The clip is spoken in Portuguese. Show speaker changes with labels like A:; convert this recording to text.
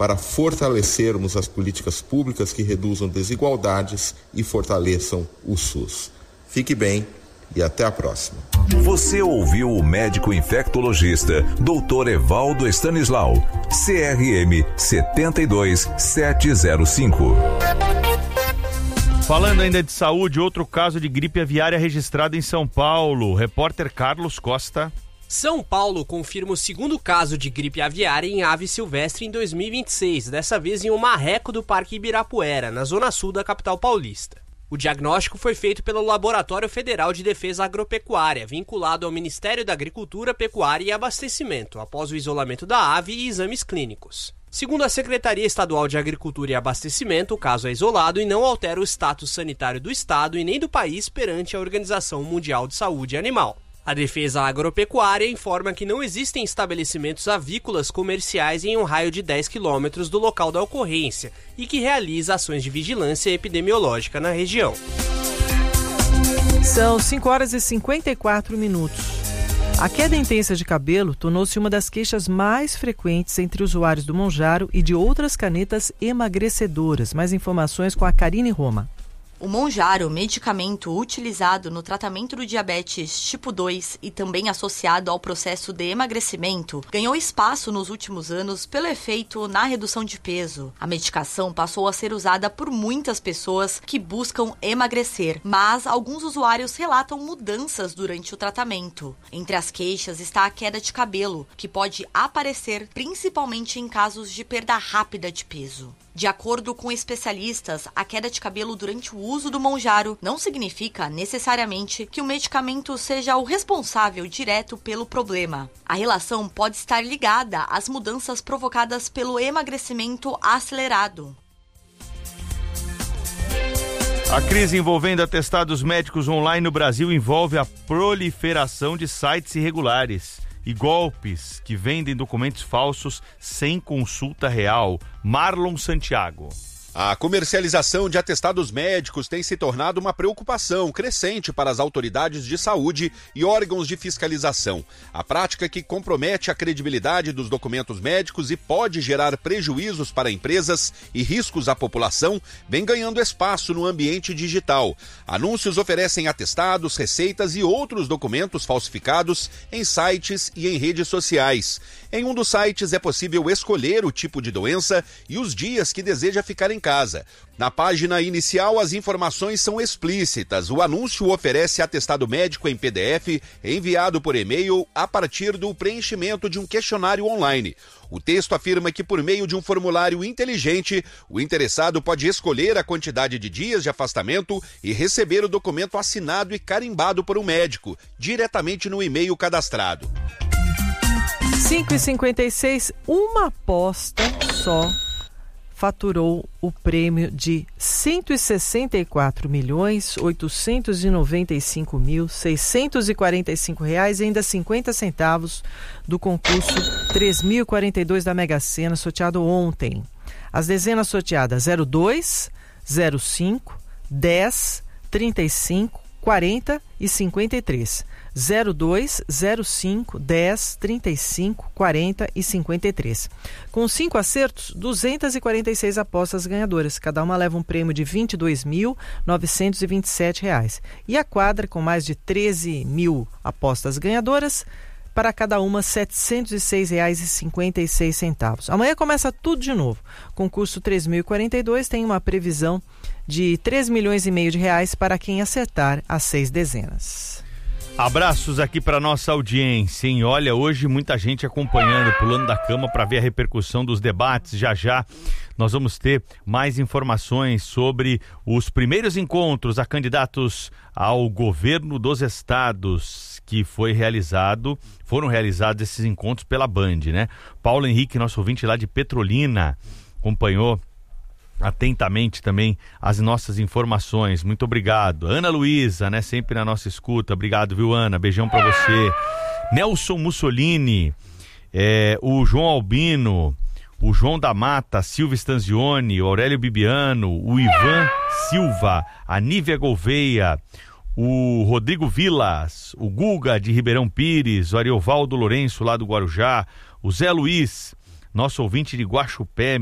A: para fortalecermos as políticas públicas que reduzam desigualdades e fortaleçam o SUS. Fique bem e até a próxima.
B: Você ouviu o médico infectologista Dr. Evaldo Stanislau, CRM 72705.
C: Falando ainda de saúde, outro caso de gripe aviária registrado em São Paulo. Repórter Carlos Costa.
D: São Paulo confirma o segundo caso de gripe aviária em ave silvestre em 2026, dessa vez em um marreco do Parque Ibirapuera, na zona sul da capital paulista. O diagnóstico foi feito pelo Laboratório Federal de Defesa Agropecuária, vinculado ao Ministério da Agricultura, Pecuária e Abastecimento, após o isolamento da ave e exames clínicos. Segundo a Secretaria Estadual de Agricultura e Abastecimento, o caso é isolado e não altera o status sanitário do estado e nem do país perante a Organização Mundial de Saúde Animal. A Defesa Agropecuária informa que não existem estabelecimentos avícolas comerciais em um raio de 10 quilômetros do local da ocorrência e que realiza ações de vigilância epidemiológica na região.
E: São 5h54. A queda intensa de cabelo tornou-se uma das queixas mais frequentes entre usuários do Mounjaro e de outras canetas emagrecedoras. Mais informações com a Karine Roma.
F: O Mounjaro, medicamento utilizado no tratamento do diabetes tipo 2 e também associado ao processo de emagrecimento, ganhou espaço nos últimos anos pelo efeito na redução de peso. A medicação passou a ser usada por muitas pessoas que buscam emagrecer, mas alguns usuários relatam mudanças durante o tratamento. Entre as queixas está a queda de cabelo, que pode aparecer principalmente em casos de perda rápida de peso. De acordo com especialistas, a queda de cabelo durante o uso do Mounjaro não significa necessariamente que o medicamento seja o responsável direto pelo problema. A relação pode estar ligada às mudanças provocadas pelo emagrecimento acelerado.
C: A crise envolvendo atestados médicos online no Brasil envolve a proliferação de sites irregulares e golpes que vendem documentos falsos sem consulta real. Marlon Santiago.
G: A comercialização de atestados médicos tem se tornado uma preocupação crescente para as autoridades de saúde e órgãos de fiscalização. A prática que compromete a credibilidade dos documentos médicos e pode gerar prejuízos para empresas e riscos à população vem ganhando espaço no ambiente digital. Anúncios oferecem atestados, receitas e outros documentos falsificados em sites e em redes sociais. Em um dos sites é possível escolher o tipo de doença e os dias que deseja ficar em casa. Na página inicial, as informações são explícitas. O anúncio oferece atestado médico em PDF enviado por e-mail a partir do preenchimento de um questionário online. O texto afirma que, por meio de um formulário inteligente, o interessado pode escolher a quantidade de dias de afastamento e receber o documento assinado e carimbado por um médico, diretamente no e-mail cadastrado.
E: 5h56, uma aposta só faturou o prêmio de R$ 164.895.645 e ainda 50 centavos do concurso 3.042 da Mega Sena, sorteado ontem. As dezenas sorteadas 02, 05, 10, 35, 40 e 53. 02, 05, 10, 35, 40 e 53. Com 5 acertos, 246 apostas ganhadoras. Cada uma leva um prêmio de R$ 22.927. E a quadra, com mais de 13 mil apostas ganhadoras, para cada uma R$ 706,56. Amanhã começa tudo de novo. Concurso 3.042 tem uma previsão de R$ 3,5 milhões para quem acertar as 6 dezenas.
C: Abraços aqui para nossa audiência, hein? Olha, hoje muita gente acompanhando, pulando da cama para ver a repercussão dos debates. Já nós vamos ter mais informações sobre os primeiros encontros a candidatos ao governo dos estados que foram realizados esses encontros pela Band, né? Paulo Henrique, nosso ouvinte lá de Petrolina, acompanhou atentamente também as nossas informações. Muito obrigado. Ana Luísa, né? Sempre na nossa escuta. Obrigado, viu, Ana? Beijão pra você. Nelson Mussolini, o João Albino, o João da Mata, Silvia Stanzioni, o Aurélio Bibiano, o Ivan Silva, a Nívia Gouveia, o Rodrigo Vilas, o Guga de Ribeirão Pires, o Ariovaldo Lourenço lá do Guarujá, o Zé Luiz, nosso ouvinte de Guaxupé,